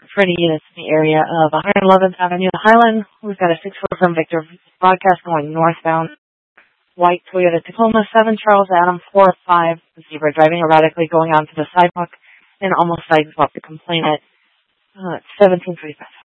for any units in the area of 111th Avenue, Highland. We've got a 6-4 from Victor broadcast going northbound. White Toyota Tacoma, 7 Charles Adam, 4-5 zebra, driving erratically, going onto the sidewalk, and almost sidewalk to complain at 17:45.